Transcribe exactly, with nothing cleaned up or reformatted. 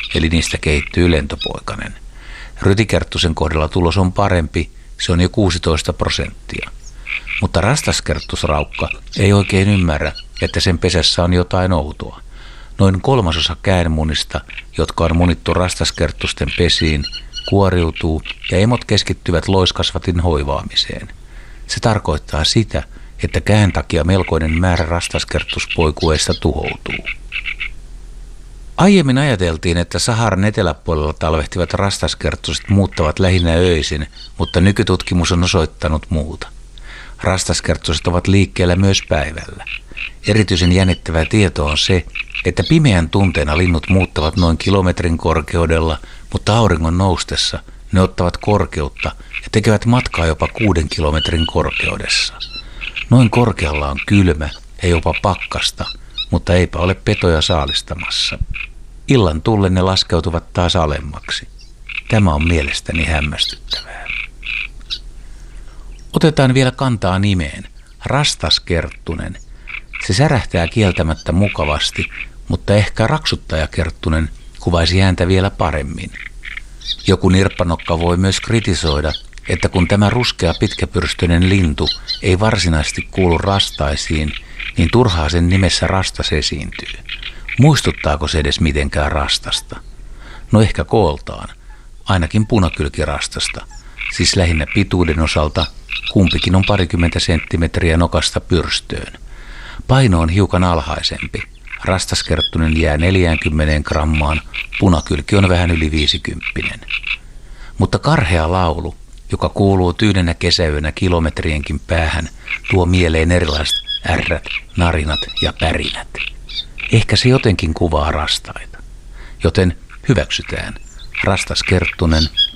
eli niistä kehittyy lentopoikainen. Rytikerttusen kohdalla tulos on parempi, se on jo kuusitoista prosenttia. Mutta rastaskerttusraukka ei oikein ymmärrä, että sen pesässä on jotain outoa. Noin kolmasosa käenmunista, jotka on munittu rastaskerttusten pesiin, kuoriutuu ja emot keskittyvät loiskasvatin hoivaamiseen. Se tarkoittaa sitä, että käen takia melkoinen määrä rastaskerttuspoikueista tuhoutuu. Aiemmin ajateltiin, että Saharan eteläpuolella talvehtivat rastaskerttuset muuttavat lähinnä öisin, mutta nykytutkimus on osoittanut muuta. Rastaskerttuset ovat liikkeellä myös päivällä. Erityisen jännittävää tieto on se, että pimeän tunteena linnut muuttavat noin kilometrin korkeudella, mutta auringon noustessa ne ottavat korkeutta ja tekevät matkaa jopa kuuden kilometrin korkeudessa. Noin korkealla on kylmä ja jopa pakkasta, mutta eipä ole petoja saalistamassa. Illan tullen ne laskeutuvat taas alemmaksi. Tämä on mielestäni hämmästyttävää. Otetaan vielä kantaa nimeen. Rastaskerttunen. Se särähtää kieltämättä mukavasti, mutta ehkä raksuttajakerttunen kuvaisi häntä vielä paremmin. Joku nirppanokka voi myös kritisoida, että kun tämä ruskea pitkäpyrstöinen lintu ei varsinaisesti kuulu rastaisiin, niin turhaa sen nimessä rastas esiintyy. Muistuttaako se edes mitenkään rastasta? No ehkä kooltaan, ainakin punakylkirastasta, siis lähinnä pituuden osalta kumpikin on parikymmentä senttimetriä nokasta pyrstöön. Paino on hiukan alhaisempi. Rastaskerttunen jää neljäänkymmeneen grammaan, punakylki on vähän yli viisikymppinen. Mutta karhea laulu, joka kuuluu tyynenä kesäyönä kilometrienkin päähän, tuo mieleen erilaiset ärrät, narinat ja pärinät. Ehkä se jotenkin kuvaa rastaita. Joten hyväksytään. Rastaskerttunen